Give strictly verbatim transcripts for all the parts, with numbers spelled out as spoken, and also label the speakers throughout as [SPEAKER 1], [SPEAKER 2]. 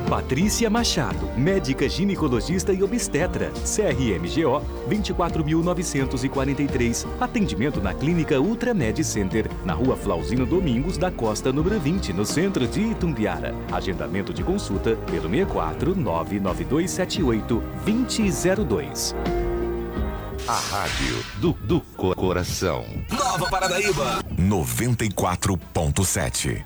[SPEAKER 1] Patrícia Machado, médica ginecologista e obstetra, C R M G O vinte e quatro mil novecentos e quarenta e três. Atendimento na Clínica Ultramed Center, na Rua Flauzino Domingos da Costa, número vinte, no centro de Itumbiara. Agendamento de consulta pelo seis quatro nove nove dois sete oito dois zero zero dois.
[SPEAKER 2] A rádio do, do coração.
[SPEAKER 3] Nova Paranaíba.
[SPEAKER 2] noventa e quatro ponto sete.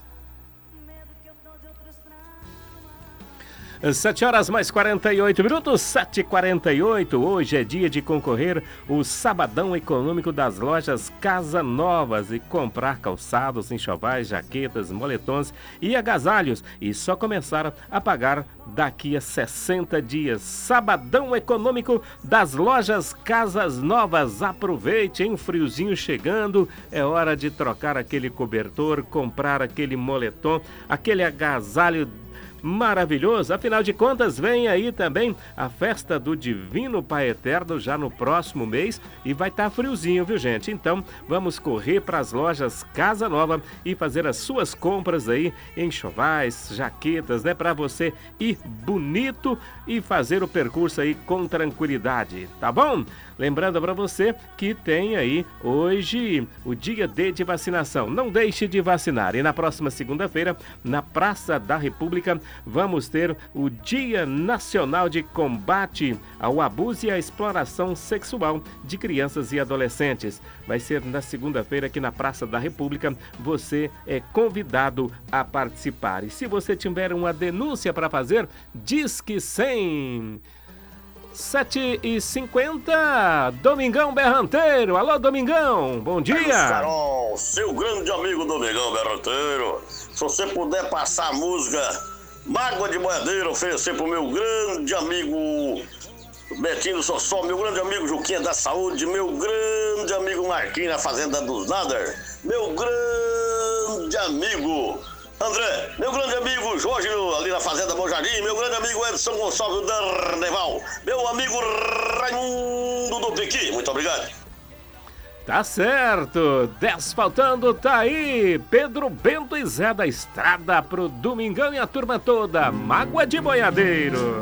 [SPEAKER 4] Sete horas mais quarenta e oito minutos, sete e quarenta e oito. Hoje é dia de concorrer o Sabadão Econômico das lojas Casa Novas e comprar calçados, enxovais, jaquetas, moletons e agasalhos. E só começar a pagar daqui a sessenta dias. Sabadão Econômico das lojas Casas Novas. Aproveite, hein? Friozinho chegando. É hora de trocar aquele cobertor, comprar aquele moletom, aquele agasalho maravilhoso. Afinal de contas, vem aí também a festa do Divino Pai Eterno já no próximo mês e vai estar tá friozinho, viu, gente? Então, vamos correr para as lojas Casa Nova e fazer as suas compras aí, enxovais, jaquetas, né? Para você ir bonito e fazer o percurso aí com tranquilidade, tá bom? Lembrando para você que tem aí hoje o dia D de vacinação. Não deixe de vacinar. E na próxima segunda-feira, na Praça da República, vamos ter o Dia Nacional de Combate ao Abuso e à Exploração Sexual de Crianças e Adolescentes. Vai ser na segunda-feira aqui na Praça da República. Você é convidado a participar. E se você tiver uma denúncia para fazer, Disque cem. sete e cinquenta, Domingão Berranteiro. Alô, Domingão, bom dia.
[SPEAKER 5] Carol, seu grande amigo Domingão Berranteiro. Se você puder passar a música Mágoa de Boiadeiro, oferecer pro meu grande amigo Betinho Sossó, meu grande amigo Juquinha da Saúde, meu grande amigo Marquinhos na Fazenda dos Nader, meu grande amigo André, meu grande amigo Jorge ali na Fazenda Bom Jardim, meu grande amigo Edson Gonçalves Darneval, meu amigo Raimundo do Piqui. Muito obrigado.
[SPEAKER 4] Tá certo, dez faltando, tá aí, Pedro Bento e Zé da Estrada pro Domingão e a turma toda, Mágoa de Boiadeiro.